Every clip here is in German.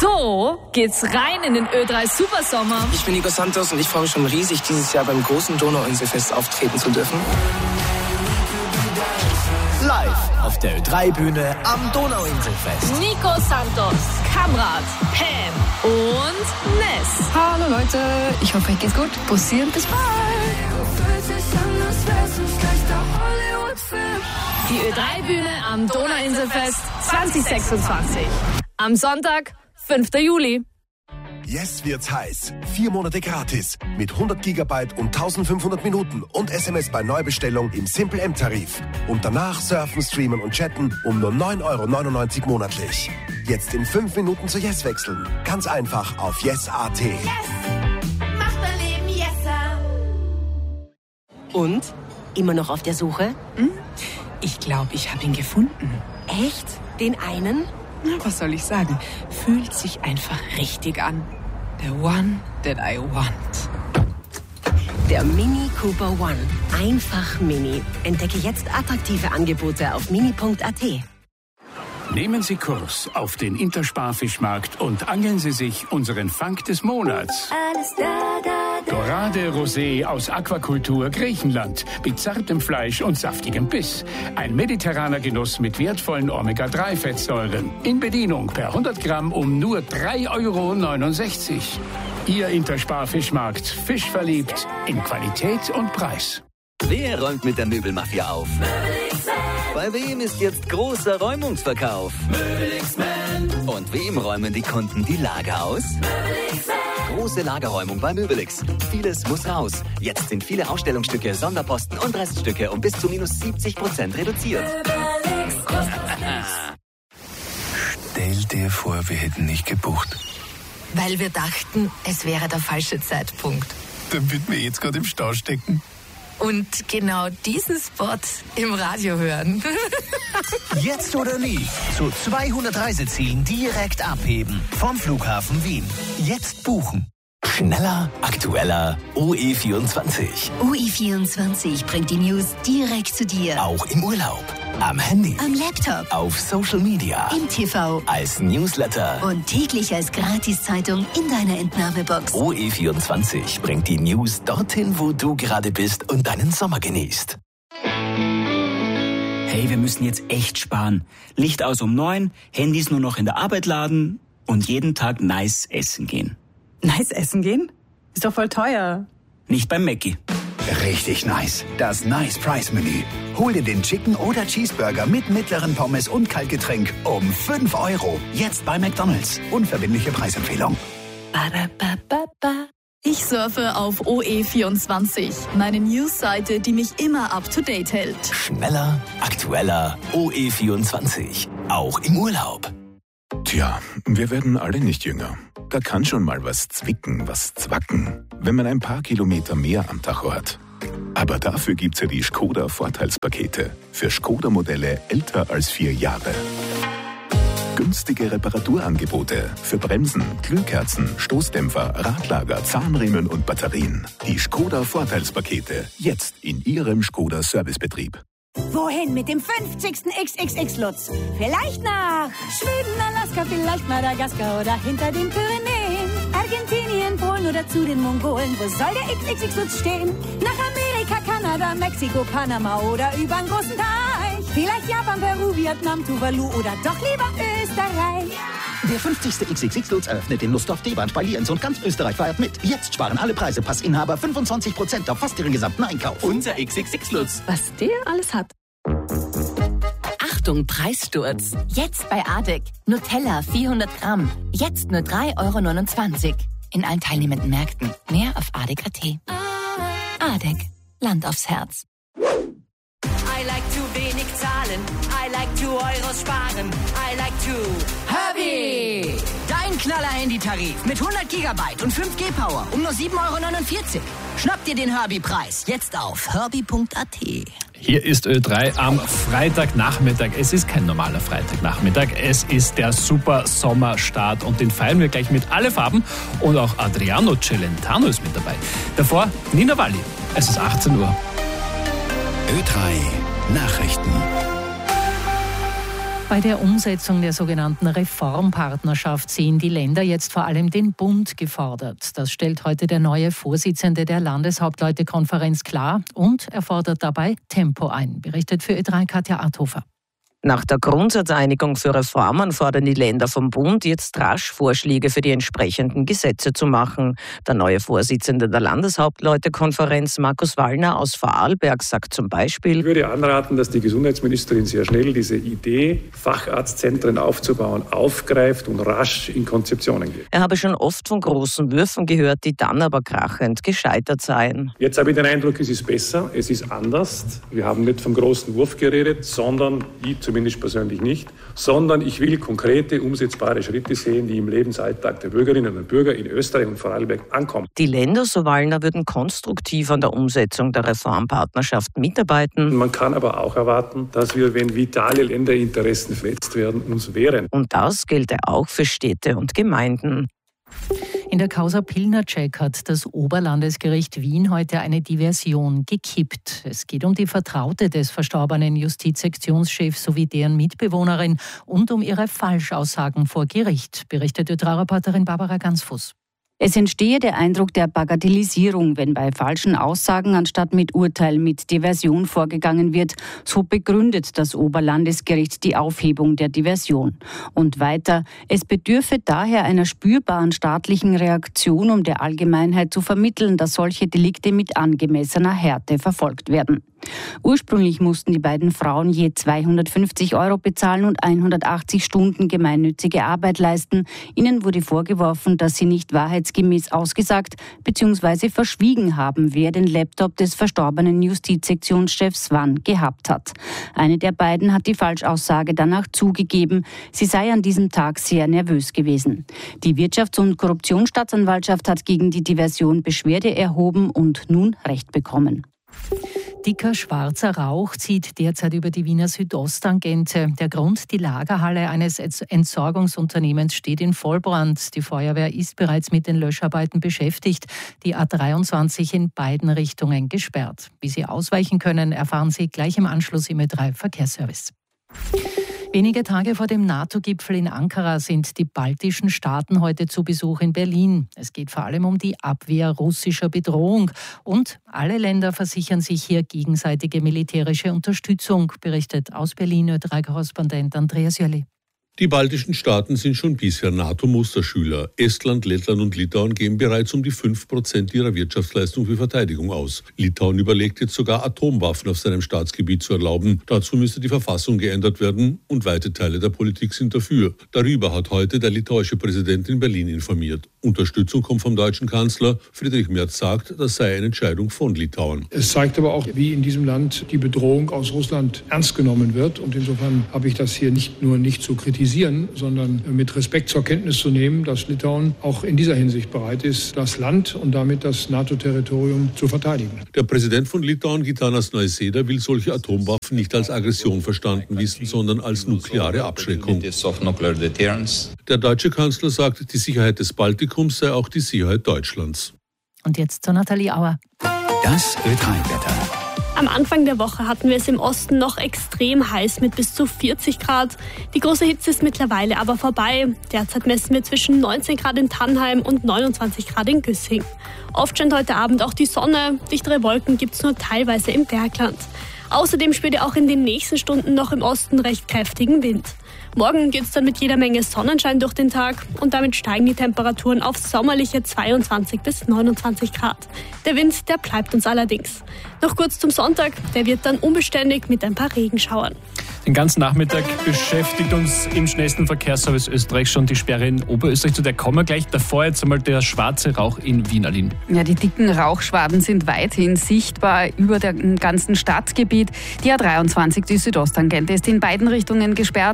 So geht's rein in den Ö3 Supersommer. Ich bin Nico Santos und ich freue mich schon riesig, dieses Jahr beim großen Donauinselfest auftreten zu dürfen. Live auf der Ö3-Bühne am Donauinselfest. Nico Santos, Kamrat, Pam und Ness. Hallo Leute, ich hoffe, euch geht's gut. Bussi und bis bald. Die Ö3-Bühne am Donauinselfest 2026. Am Sonntag, 5. Juli. Yes wird's heiß. 4 Monate gratis. Mit 100 GB und 1500 Minuten und SMS bei Neubestellung im Simple M-Tarif. Und danach surfen, streamen und chatten um nur 9,99 € monatlich. Jetzt in 5 Minuten zu Yes wechseln. Ganz einfach auf yes.at. Yes! Macht mein Leben yesser. Und? Immer noch auf der Suche? Ich glaube, ich habe ihn gefunden. Echt? Den einen? Na, was soll ich sagen? Fühlt sich einfach richtig an. The one that I want. Der Mini Cooper One. Einfach Mini. Entdecke jetzt attraktive Angebote auf mini.at. Nehmen Sie Kurs auf den Interspar-Fischmarkt und angeln Sie sich unseren Fang des Monats. Alles da, da, da. Dorade Rosé aus Aquakultur Griechenland mit zartem Fleisch und saftigem Biss. Ein mediterraner Genuss mit wertvollen Omega-3-Fettsäuren. In Bedienung per 100 Gramm um nur 3,69 €. Ihr Interspar-Fischmarkt. Fischverliebt in Qualität und Preis. Wer räumt mit der Möbelmafia auf? Bei wem ist jetzt großer Räumungsverkauf? Und wem räumen die Kunden die Lager aus? Große Lagerräumung bei Möbelix. Vieles muss raus. Jetzt sind viele Ausstellungsstücke, Sonderposten und Reststücke um bis zu minus 70% reduziert. Stell dir vor, wir hätten nicht gebucht. Weil wir dachten, es wäre der falsche Zeitpunkt. Dann würden wir jetzt gerade im Stau stecken. Und genau diesen Spot im Radio hören. Jetzt oder nie. Zu 200 Reisezielen direkt abheben. Vom Flughafen Wien. Jetzt buchen. Schneller, aktueller, OE24. OE24 bringt die News direkt zu dir. Auch im Urlaub, am Handy, am Laptop, auf Social Media, im TV, als Newsletter und täglich als Gratiszeitung in deiner Entnahmebox. OE24 bringt die News dorthin, wo du gerade bist und deinen Sommer genießt. Hey, wir müssen jetzt echt sparen. Licht aus um 9, Handys nur noch in der Arbeit laden und jeden Tag nice essen gehen. Nice essen gehen? Ist doch voll teuer. Nicht beim Mackie. Richtig nice. Das Nice Price Menü. Hol dir den Chicken oder Cheeseburger mit mittleren Pommes und Kaltgetränk um 5 €. Jetzt bei McDonald's. Unverbindliche Preisempfehlung. Ich surfe auf OE24, meine News-Seite, die mich immer up-to-date hält. Schneller, aktueller, OE24. Auch im Urlaub. Tja, wir werden alle nicht jünger. Da kann schon mal was zwicken, was zwacken, wenn man ein paar Kilometer mehr am Tacho hat. Aber dafür gibt's ja die Skoda-Vorteilspakete für Skoda-Modelle älter als 4 Jahre. Günstige Reparaturangebote für Bremsen, Glühkerzen, Stoßdämpfer, Radlager, Zahnriemen und Batterien. Die Skoda-Vorteilspakete jetzt in Ihrem Skoda-Servicebetrieb. Wohin mit dem 50. XXX-Lutz? Vielleicht nach Schweden, Alaska, vielleicht Madagaskar oder hinter den Pyrenäen. Argentinien, Polen oder zu den Mongolen. Wo soll der XXX-Lutz stehen? Nach Amerika, Kanada, Mexiko, Panama oder übern großen Teich. Vielleicht Japan, Peru, Vietnam, Tuvalu oder doch lieber Österreich. Der 50. XXX-Lutz eröffnet in Lustdorf, Deband bei Lienz und ganz Österreich feiert mit. Jetzt sparen alle Preise, Passinhaber 25% auf fast ihren gesamten Einkauf. Unser XXX-Lutz. Was der alles hat. Achtung, Preissturz. Jetzt bei Adek. Nutella 400 Gramm. Jetzt nur 3,29 € in allen teilnehmenden Märkten. Mehr auf adek.at. Adek. Land aufs Herz. I like to wenig zahlen. I like to Euros sparen. I like to Herbie! Dein Knaller-Handytarif mit 100 GB und 5G-Power um nur 7,49 €. Schnapp dir den Herbie-Preis jetzt auf herbie.at. Hier ist Ö3 am Freitagnachmittag. Es ist kein normaler Freitagnachmittag. Es ist der super Sommerstart und den feiern wir gleich mit alle Farben. Und auch Adriano Celentano ist mit dabei. Davor Nina Walli. Es ist 18 Uhr. Ö3 Nachrichten. Bei der Umsetzung der sogenannten Reformpartnerschaft sehen die Länder jetzt vor allem den Bund gefordert. Das stellt heute der neue Vorsitzende der Landeshauptleutekonferenz klar und er fordert dabei Tempo ein, berichtet für Ö3 Katja Arthofer. Nach der Grundsatzeinigung für Reformen fordern die Länder vom Bund jetzt rasch Vorschläge für die entsprechenden Gesetze zu machen. Der neue Vorsitzende der Landeshauptleutekonferenz, Markus Wallner aus Vorarlberg, sagt zum Beispiel: Ich würde anraten, dass die Gesundheitsministerin sehr schnell diese Idee, Facharztzentren aufzubauen, aufgreift und rasch in Konzeptionen geht. Er habe schon oft von großen Würfen gehört, die dann aber krachend gescheitert seien. Jetzt habe ich den Eindruck, es ist besser, es ist anders. Wir haben nicht vom großen Wurf geredet, sondern zumindest persönlich nicht, sondern ich will konkrete, umsetzbare Schritte sehen, die im Lebensalltag der Bürgerinnen und Bürger in Österreich und Vorarlberg ankommen. Die Länder, so Wallner, würden konstruktiv an der Umsetzung der Reformpartnerschaft mitarbeiten. Man kann aber auch erwarten, dass wir, wenn vitale Länderinteressen verletzt werden, uns wehren. Und das gelte auch für Städte und Gemeinden. In der Causa Pilnacek hat das Oberlandesgericht Wien heute eine Diversion gekippt. Es geht um die Vertraute des verstorbenen Justizsektionschefs sowie deren Mitbewohnerin und um ihre Falschaussagen vor Gericht, berichtet Ö3-Reporterin Barbara Gansfuß. Es entstehe der Eindruck der Bagatellisierung, wenn bei falschen Aussagen anstatt mit Urteil mit Diversion vorgegangen wird. So begründet das Oberlandesgericht die Aufhebung der Diversion. Und weiter, es bedürfe daher einer spürbaren staatlichen Reaktion, um der Allgemeinheit zu vermitteln, dass solche Delikte mit angemessener Härte verfolgt werden. Ursprünglich mussten die beiden Frauen je 250 € bezahlen und 180 Stunden gemeinnützige Arbeit leisten. Ihnen wurde vorgeworfen, dass sie nicht wahrheitsgemäß ausgesagt bzw. verschwiegen haben, wer den Laptop des verstorbenen Justizsektionschefs wann gehabt hat. Eine der beiden hat die Falschaussage danach zugegeben. Sie sei an diesem Tag sehr nervös gewesen. Die Wirtschafts- und Korruptionsstaatsanwaltschaft hat gegen die Diversion Beschwerde erhoben und nun Recht bekommen. Dicker schwarzer Rauch zieht derzeit über die Wiener Südosttangente. Der Grund, die Lagerhalle eines Entsorgungsunternehmens steht in Vollbrand. Die Feuerwehr ist bereits mit den Löscharbeiten beschäftigt. Die A23 in beiden Richtungen gesperrt. Wie Sie ausweichen können, erfahren Sie gleich im Anschluss im Ö3 Verkehrsservice. Wenige Tage vor dem NATO-Gipfel in Ankara sind die baltischen Staaten heute zu Besuch in Berlin. Es geht vor allem um die Abwehr russischer Bedrohung. Und alle Länder versichern sich hier gegenseitige militärische Unterstützung, berichtet aus Berlin Ö3-Korrespondent Andreas Jölli. Die baltischen Staaten sind schon bisher NATO-Musterschüler. Estland, Lettland und Litauen geben bereits um die 5% ihrer Wirtschaftsleistung für Verteidigung aus. Litauen überlegt jetzt sogar, Atomwaffen auf seinem Staatsgebiet zu erlauben. Dazu müsste die Verfassung geändert werden und weite Teile der Politik sind dafür. Darüber hat heute der litauische Präsident in Berlin informiert. Unterstützung kommt vom deutschen Kanzler. Friedrich Merz sagt, das sei eine Entscheidung von Litauen. Es zeigt aber auch, wie in diesem Land die Bedrohung aus Russland ernst genommen wird. Und insofern habe ich das hier nicht nur nicht zu kritisieren, sondern mit Respekt zur Kenntnis zu nehmen, dass Litauen auch in dieser Hinsicht bereit ist, das Land und damit das NATO-Territorium zu verteidigen. Der Präsident von Litauen, Gitanas Nausėda, will solche Atomwaffen nicht als Aggression verstanden wissen, sondern als nukleare Abschreckung. Der deutsche Kanzler sagt, die Sicherheit des Baltikums sei auch die Sicherheit Deutschlands. Und jetzt zu Nathalie Auer. Das Ö3-Wetter. Am Anfang der Woche hatten wir es im Osten noch extrem heiß mit bis zu 40 Grad. Die große Hitze ist mittlerweile aber vorbei. Derzeit messen wir zwischen 19 Grad in Tannheim und 29 Grad in Güssing. Oft scheint heute Abend auch die Sonne. Dichtere Wolken gibt es nur teilweise im Bergland. Außerdem spürt ihr auch in den nächsten Stunden noch im Osten recht kräftigen Wind. Morgen geht es dann mit jeder Menge Sonnenschein durch den Tag und damit steigen die Temperaturen auf sommerliche 22 bis 29 Grad. Der Wind, der bleibt uns allerdings. Noch kurz zum Sonntag, der wird dann unbeständig mit ein paar Regenschauern. Den ganzen Nachmittag beschäftigt uns im schnellsten Verkehrsservice Österreich schon die Sperre in Oberösterreich. Zu der kommen wir gleich. Davor jetzt einmal der schwarze Rauch in Wien, Aline. Ja, die dicken Rauchschwaden sind weithin sichtbar über dem ganzen Stadtgebiet. Die A23, die Südosttangente, ist in beiden Richtungen gesperrt und das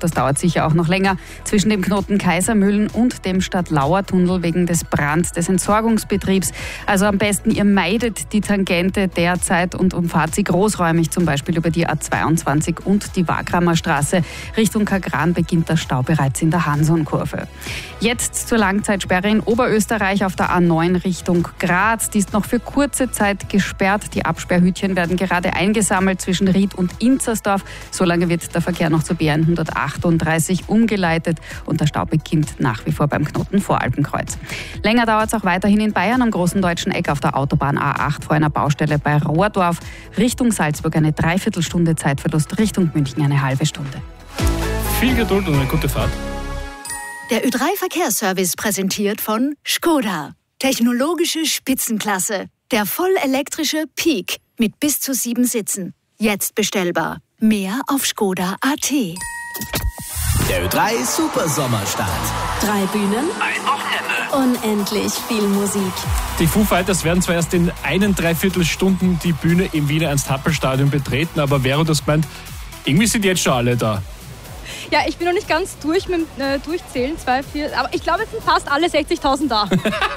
das dauert sicher auch noch länger, zwischen dem Knoten Kaisermühlen und dem Stadtlauer-Tunnel wegen des Brands des Entsorgungsbetriebs. Also am besten, ihr meidet die Tangente derzeit und umfahrt sie großräumig, zum Beispiel über die A22 und die Wagramer Straße. Richtung Kagran beginnt der Stau bereits in der Hansonkurve. Jetzt zur Langzeitsperre in Oberösterreich auf der A9 Richtung Graz. Die ist noch für kurze Zeit gesperrt. Die Absperrhütchen werden gerade eingesammelt zwischen Ried und Inzersdorf. Solange wird der Verkehr noch zur B138 umgeleitet und der Stau beginnt nach wie vor beim Knoten Voralpenkreuz. Länger dauert es auch weiterhin in Bayern am Großen Deutschen Eck auf der Autobahn A8 vor einer Baustelle bei Rohrdorf. Richtung Salzburg eine Dreiviertelstunde Zeitverlust, Richtung München eine halbe Stunde. Viel Geduld und eine gute Fahrt. Der Ö3-Verkehrsservice präsentiert von Škoda. Technologische Spitzenklasse. Der vollelektrische Peak mit bis zu 7 Sitzen. Jetzt bestellbar. Mehr auf Škoda.at. Der Ö3 Super Sommerstart. 3 Bühnen. Ein Wochenende. Unendlich viel Musik. Die Foo Fighters werden zwar erst in 1,75 Stunden die Bühne im Wiener Ernst-Happel-Stadion betreten, aber Vero, das meint, irgendwie sind jetzt schon alle da. Ja, ich bin noch nicht ganz durch mit dem Durchzählen, 2, 4, aber ich glaube, jetzt sind fast alle 60.000 da.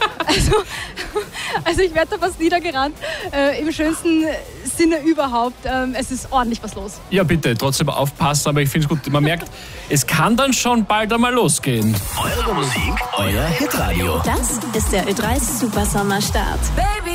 also ich werde da fast niedergerannt, im schönsten Sinne überhaupt. Es ist ordentlich was los. Ja, bitte, trotzdem aufpassen, aber ich finde es gut. Man merkt, es kann dann schon bald einmal losgehen. Eure Musik, euer Hitradio. Das ist der Ö3 Super Sommerstart. Baby.